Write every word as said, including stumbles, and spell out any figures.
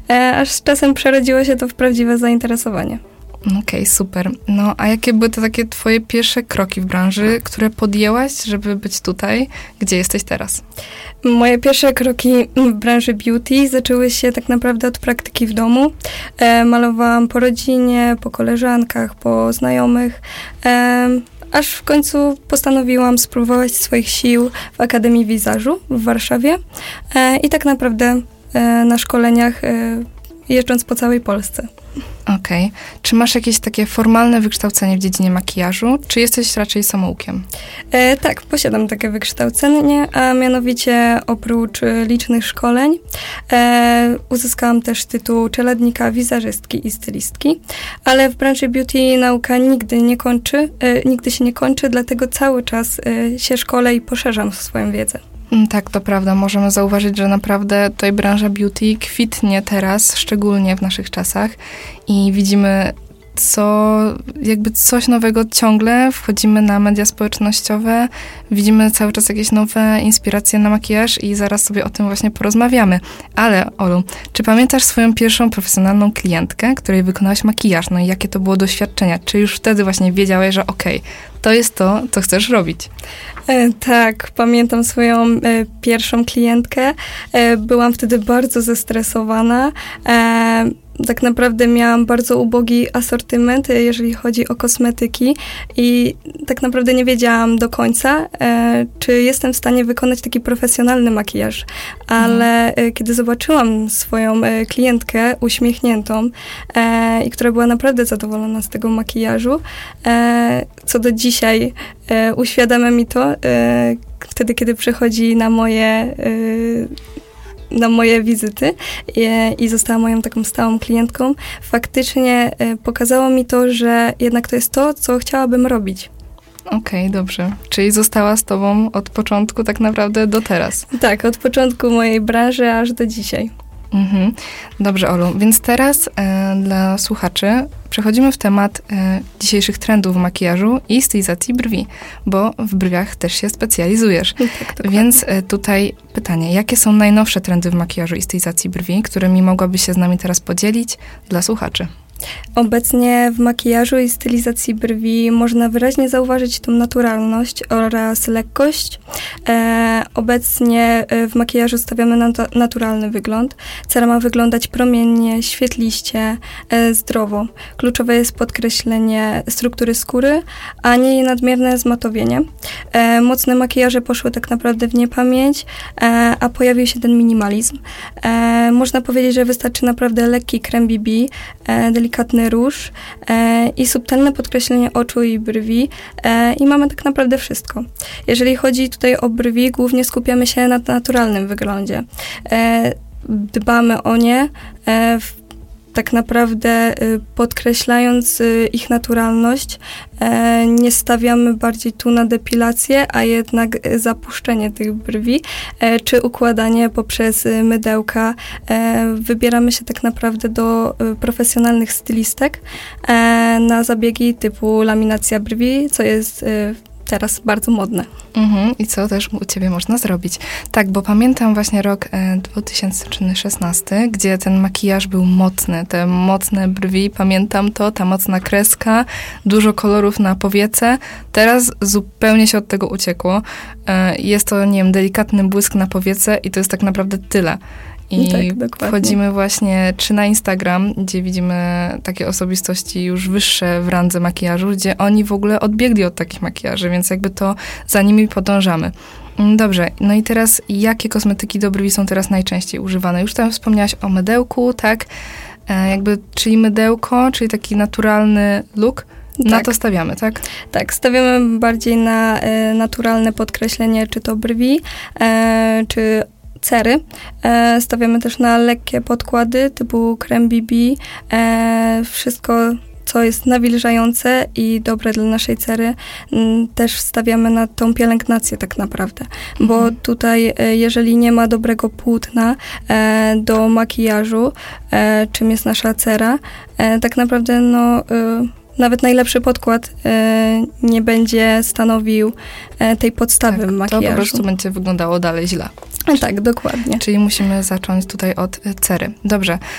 e, aż z czasem przerodziło się to w prawdziwe zainteresowanie. Okej, okay, super. No, a jakie były te takie twoje pierwsze kroki w branży, które podjęłaś, żeby być tutaj, gdzie jesteś teraz? Moje pierwsze kroki w branży beauty zaczęły się tak naprawdę od praktyki w domu. E, malowałam po rodzinie, po koleżankach, po znajomych, e, aż w końcu postanowiłam spróbować swoich sił w Akademii Wizażu w Warszawie e, i tak naprawdę e, na szkoleniach e, jeżdżąc po całej Polsce. Okej. Okay. Czy masz jakieś takie formalne wykształcenie w dziedzinie makijażu, czy jesteś raczej samoukiem? E, tak, posiadam takie wykształcenie, a mianowicie oprócz e, licznych szkoleń e, uzyskałam też tytuł czeladnika, wizażystki i stylistki, ale w branży beauty nauka nigdy nie kończy, e, nigdy się nie kończy, dlatego cały czas e, się szkolę i poszerzam swoją wiedzę. Tak, to prawda. Możemy zauważyć, że naprawdę tutaj branża beauty kwitnie teraz, szczególnie w naszych czasach i widzimy co, jakby coś nowego ciągle, wchodzimy na media społecznościowe, widzimy cały czas jakieś nowe inspiracje na makijaż i zaraz sobie o tym właśnie porozmawiamy. Ale Olu, czy pamiętasz swoją pierwszą profesjonalną klientkę, której wykonałaś makijaż? No i jakie to było doświadczenia? Czy już wtedy właśnie wiedziałeś, że okej, okay, to jest to, co chcesz robić? E, tak, pamiętam swoją e, pierwszą klientkę. E, byłam wtedy bardzo zestresowana. E, tak naprawdę miałam bardzo ubogi asortyment, jeżeli chodzi o kosmetyki i tak naprawdę nie wiedziałam do końca, e, czy jestem w stanie wykonać taki profesjonalny makijaż. Ale e, kiedy zobaczyłam swoją e, klientkę uśmiechniętą e, i która była naprawdę zadowolona z tego makijażu, e, co do dzisiaj e, uświadamia mi to, e, wtedy, kiedy przychodzi na moje e, na moje wizyty i, i została moją taką stałą klientką, faktycznie e, pokazało mi to, że jednak to jest to, co chciałabym robić. Okej, okay, dobrze. Czyli została z tobą od początku tak naprawdę do teraz. Tak, od początku mojej branży aż do dzisiaj. Mhm. Dobrze, Olu. Więc teraz e, dla słuchaczy przechodzimy w temat e, dzisiejszych trendów w makijażu i stylizacji brwi, bo w brwiach też się specjalizujesz. Tak, więc e, tutaj pytanie, jakie są najnowsze trendy w makijażu i stylizacji brwi, którymi mogłabyś się z nami teraz podzielić dla słuchaczy? Obecnie w makijażu i stylizacji brwi można wyraźnie zauważyć tą naturalność oraz lekkość. E, obecnie w makijażu stawiamy na to naturalny wygląd. Cera ma wyglądać promiennie, świetliście, e, zdrowo. Kluczowe jest podkreślenie struktury skóry, a nie jej nadmierne zmatowienie. E, mocne makijaże poszły tak naprawdę w niepamięć, e, a pojawił się ten minimalizm. E, można powiedzieć, że wystarczy naprawdę lekki krem B B, e, delikatny róż e, i subtelne podkreślenie oczu i brwi e, i mamy tak naprawdę wszystko. Jeżeli chodzi tutaj o brwi, głównie skupiamy się na naturalnym wyglądzie. E, dbamy o nie e, w tak naprawdę podkreślając ich naturalność, nie stawiamy bardziej tu na depilację, a jednak zapuszczenie tych brwi, czy układanie poprzez mydełka. Wybieramy się tak naprawdę do profesjonalnych stylistek na zabiegi typu laminacja brwi, co jest teraz bardzo modne. Mhm. I co też u ciebie można zrobić. Tak, bo pamiętam właśnie rok e, dwa tysiące szesnasty, gdzie ten makijaż był mocny, te mocne brwi, pamiętam to, ta mocna kreska, dużo kolorów na powiece. Teraz zupełnie się od tego uciekło. E, jest to, nie wiem, delikatny błysk na powiece i to jest tak naprawdę tyle. I tak, wchodzimy właśnie czy na Instagram, gdzie widzimy takie osobistości już wyższe w randze makijażu, gdzie oni w ogóle odbiegli od takich makijaży, więc jakby to za nimi podążamy. Dobrze, no i teraz jakie kosmetyki do brwi są teraz najczęściej używane? Już tam wspomniałaś o mydełku, tak? E, jakby, czyli mydełko, czyli taki naturalny look. Na tak. to stawiamy, tak? Tak, stawiamy bardziej na e, naturalne podkreślenie, czy to brwi, e, czy cery. E, stawiamy też na lekkie podkłady typu krem B B. E, wszystko, co jest nawilżające i dobre dla naszej cery, m, też stawiamy na tą pielęgnację tak naprawdę. Mhm. Bo tutaj, e, jeżeli nie ma dobrego płótna e, do makijażu, e, czym jest nasza cera, e, tak naprawdę no... E, Nawet najlepszy podkład e, nie będzie stanowił e, tej podstawy tak, makijażu. To po prostu będzie wyglądało dalej źle. Tak, dokładnie. Czyli musimy zacząć tutaj od cery. Dobrze.